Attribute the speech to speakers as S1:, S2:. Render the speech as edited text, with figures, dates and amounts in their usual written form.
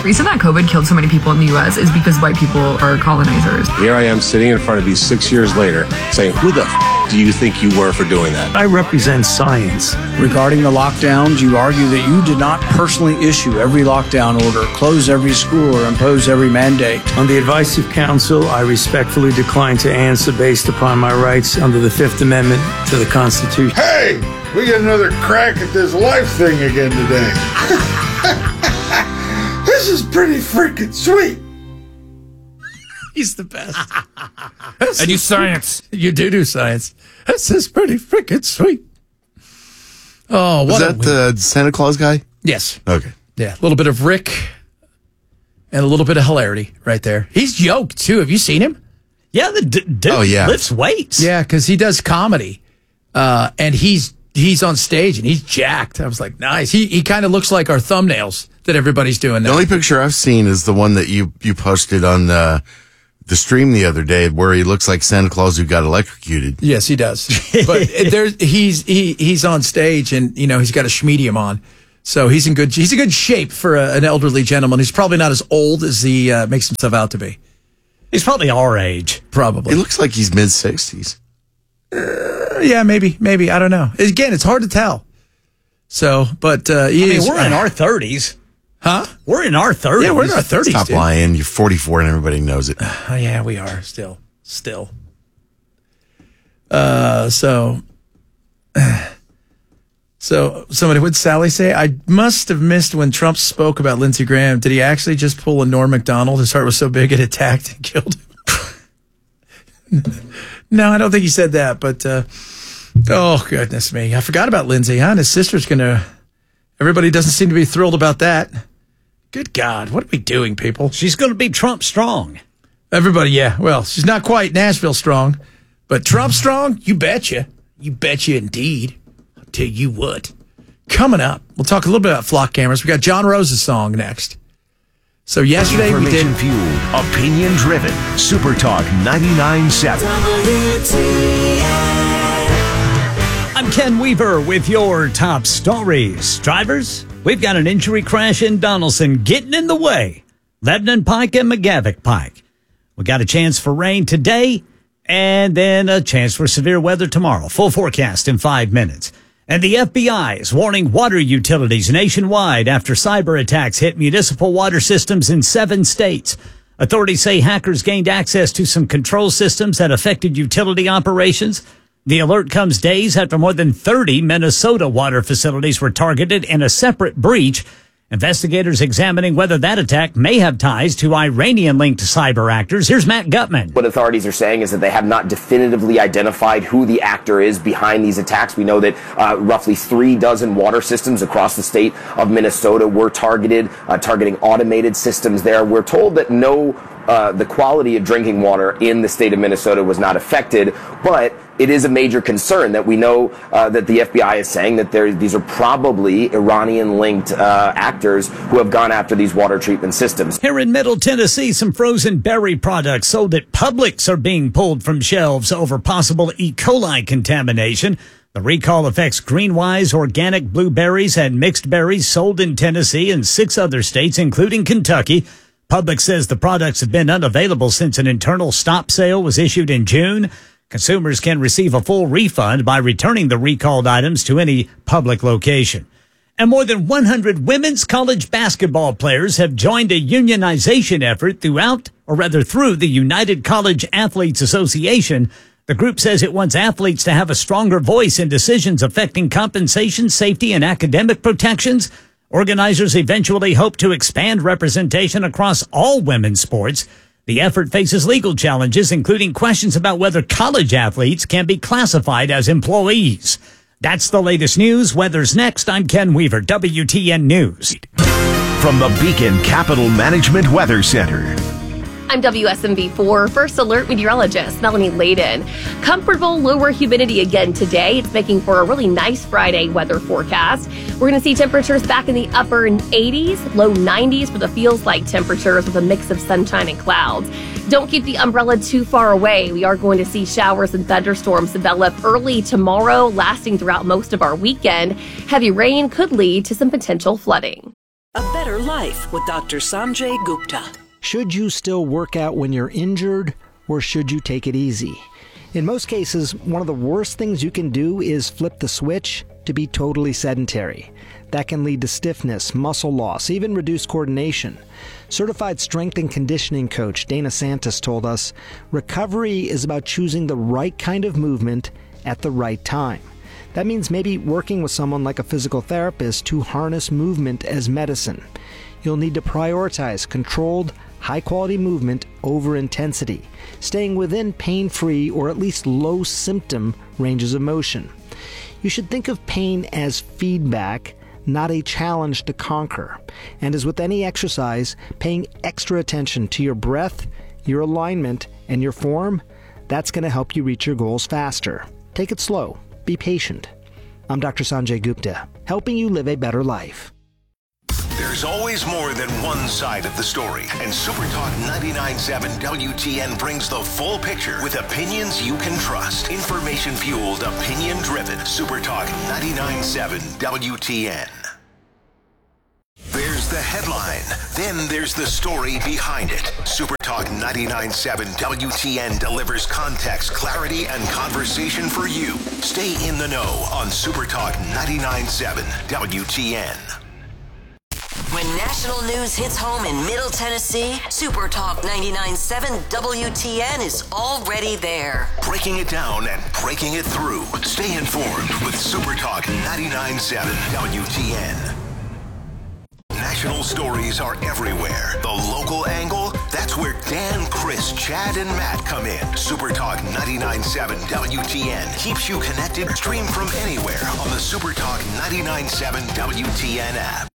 S1: reason that COVID killed so many people in the U.S. is because white people are colonizers.
S2: Here I am sitting in front of you 6 years later saying, who the do you think you were for doing that?
S3: I represent science.
S4: Regarding the lockdowns, you argue that you did not personally issue every lockdown order, close every school, or impose every mandate.
S3: On the advice of counsel, I respectfully decline to answer based upon my rights under the Fifth Amendment to the Constitution.
S5: Hey, we get another crack at this life thing again today. This is pretty freaking sweet.
S6: He's the best.
S7: I do science.
S6: You do science. This is pretty freaking sweet. Oh, what
S8: is that the Santa Claus guy?
S6: Yes.
S8: Okay.
S6: Yeah, a little bit of Rick and a little bit of hilarity right there. He's yoked, too. Have you seen him?
S7: Yeah, the dude lifts weights.
S6: Yeah, because he does comedy, and he's on stage, and he's jacked. I was like, nice. He kind of looks like our thumbnails that everybody's doing now.
S8: The only picture I've seen is the one that you posted on the stream the other day where he looks like Santa Claus who got electrocuted.
S6: Yes, he does. But he's on stage and, he's got a schmedium on. So he's in good shape for an elderly gentleman. He's probably not as old as he makes himself out to be.
S7: He's probably our age.
S6: Probably.
S8: He looks like he's mid-60s.
S6: Yeah, maybe. I don't know. Again, it's hard to tell. So, but
S7: we're in our 30s.
S6: Huh?
S7: We're in our 30s.
S6: Yeah, we're in our 30s.
S8: Stop lying. You're 44 and everybody knows it.
S6: Oh, yeah, we are still. So somebody, would Sally say? I must have missed when Trump spoke about Lindsey Graham. Did he actually just pull a Norm Macdonald? His heart was so big it attacked and killed him. No, I don't think he said that. But oh goodness me, I forgot about Lindsey. Huh? And his sister's gonna. Everybody doesn't seem to be thrilled about that. Good God, what are we doing, people?
S7: She's going to be Trump strong.
S6: Everybody, yeah. Well, she's not quite Nashville strong, but Trump strong, you betcha. You betcha indeed. I'll tell you what. Coming up, we'll talk a little bit about flock cameras. We got John Rose's song next. So yesterday we did...
S9: Information-fueled, opinion-driven, Super Talk 99.7.
S7: I'm Ken Weaver with your top stories. Drivers, we've got an injury crash in Donaldson getting in the way. Lebanon Pike and McGavick Pike. We got a chance for rain today and then a chance for severe weather tomorrow. Full forecast in 5 minutes. And the FBI is warning water utilities nationwide after cyber attacks hit municipal water systems in 7 states. Authorities say hackers gained access to some control systems that affected utility operations. The alert comes days after more than 30 Minnesota water facilities were targeted in a separate breach. Investigators examining whether that attack may have ties to Iranian-linked cyber actors. Here's Matt Gutman.
S10: What authorities are saying is that they have not definitively identified who the actor is behind these attacks. We know that roughly 36 water systems across the state of Minnesota were targeted, targeting automated systems there. We're told that the quality of drinking water in the state of Minnesota was not affected, but it is a major concern that we know that the FBI is saying that these are probably Iranian-linked actors who have gone after these water treatment systems.
S7: Here in Middle Tennessee, some frozen berry products sold at Publix are being pulled from shelves over possible E. coli contamination. The recall affects Greenwise organic blueberries and mixed berries sold in Tennessee and 6 other states, including Kentucky. Publix says the products have been unavailable since an internal stop sale was issued in June. Consumers can receive a full refund by returning the recalled items to any public location. And more than 100 women's college basketball players have joined a unionization effort through the United College Athletes Association. The group says it wants athletes to have a stronger voice in decisions affecting compensation, safety, and academic protections. Organizers eventually hope to expand representation across all women's sports. The effort faces legal challenges, including questions about whether college athletes can be classified as employees. That's the latest news. Weather's next. I'm Ken Weaver, WTN News.
S9: From the Beacon Capital Management Weather Center.
S11: I'm WSMV4 First Alert meteorologist Melanie Layden. Comfortable lower humidity again today. It's making for a really nice Friday weather forecast. We're going to see temperatures back in the upper 80s, low 90s for the feels like temperatures with a mix of sunshine and clouds. Don't keep the umbrella too far away. We are going to see showers and thunderstorms develop early tomorrow, lasting throughout most of our weekend. Heavy rain could lead to some potential flooding.
S12: A Better Life with Dr. Sanjay Gupta.
S13: Should you still work out when you're injured, or should you take it easy? In most cases, one of the worst things you can do is flip the switch to be totally sedentary. That can lead to stiffness, muscle loss, even reduced coordination. Certified strength and conditioning coach Dana Santos told us, recovery is about choosing the right kind of movement at the right time. That means maybe working with someone like a physical therapist to harness movement as medicine. You'll need to prioritize controlled, high-quality movement over intensity, staying within pain-free or at least low-symptom ranges of motion. You should think of pain as feedback, not a challenge to conquer. And as with any exercise, paying extra attention to your breath, your alignment, and your form, that's going to help you reach your goals faster. Take it slow. Be patient. I'm Dr. Sanjay Gupta, helping you live a better life.
S9: There's always more than one side of the story, and SuperTalk 99.7 WTN brings the full picture with opinions you can trust. Information-fueled, opinion-driven. SuperTalk 99.7 WTN. There's the headline, then there's the story behind it. SuperTalk 99.7 WTN delivers context, clarity, and conversation for you. Stay in the know on SuperTalk 99.7 WTN.
S14: When national news hits home in Middle Tennessee, SuperTalk 99.7 WTN is already there.
S9: Breaking it down and breaking it through. Stay informed with SuperTalk 99.7 WTN. National stories are everywhere. The local angle, that's where Dan, Chris, Chad, and Matt come in. SuperTalk 99.7 WTN keeps you connected. Stream from anywhere on the SuperTalk 99.7 WTN app.